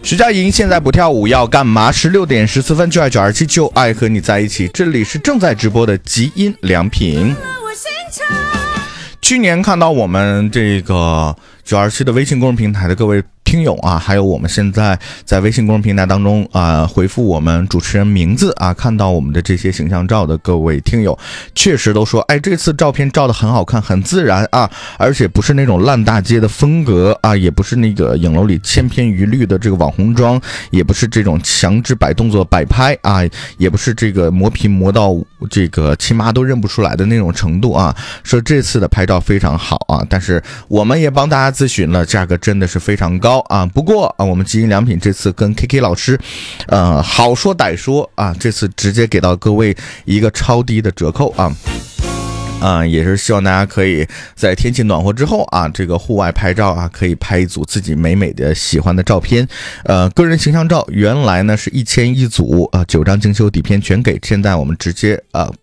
徐佳莹现在不跳舞要干嘛？16:14就爱927，就爱和你在一起。这里是正在直播的极音良品。去年看到我们这个927的微信公众平台的各位听友啊，还有我们现在在微信公众平台当中回复我们主持人名字啊，看到我们的这些形象照的各位听友，确实都说，哎，这次照片照得很好看，很自然啊，而且不是那种烂大街的风格啊，也不是那个影楼里千篇一律的这个网红妆，也不是这种强制摆动作摆拍啊，也不是这个磨皮磨到这个亲妈都认不出来的那种程度啊，说这次的拍照非常好啊，但是我们也帮大家咨询了，价格真的是非常高啊。不过啊，我们极音良品这次跟 KK 老师好说歹说啊，这次直接给到各位一个超低的折扣啊，也是希望大家可以在天气暖和之后啊，这个户外拍照啊，可以拍一组自己美美的喜欢的照片。个人形象照原来呢是1000一组9张精修底片全给，现在我们直接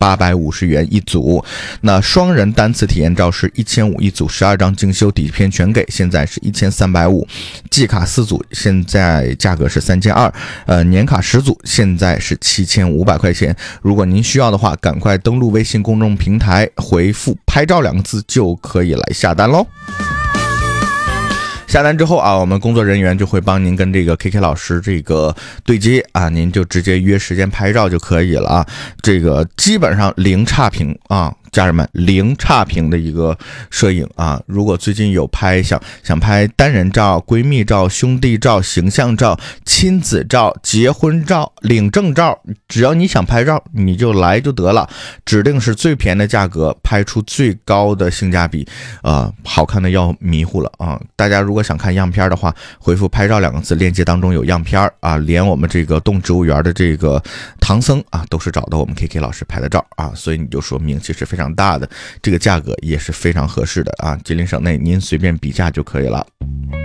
850元一组。那双人单次体验照是1500一组，12张精修底片全给，现在是1350。季卡4组现在价格是3200，年卡10组现在是7500块钱。如果您需要的话，赶快登录微信公众平台，回复拍照2个字就可以来下单喽。下单之后啊，我们工作人员就会帮您跟这个 KK 老师这个对接啊，您就直接约时间拍照就可以了啊。这个基本上零差评啊，家人们，零差评的一个摄影啊。如果最近有想拍单人照、闺蜜照、兄弟照、形象照、亲子照、结婚照、领证照，只要你想拍照你就来就得了，指定是最便宜的价格，拍出最高的性价比，好看的要迷糊了啊。大家如果想看样片的话，回复拍照2个字，链接当中有样片啊，连我们这个动植物园的这个唐僧啊都是找到我们 KK 老师拍的照啊，所以你就说名气是非常大的，这个价格也是非常合适的啊，吉林省内您随便比价就可以了。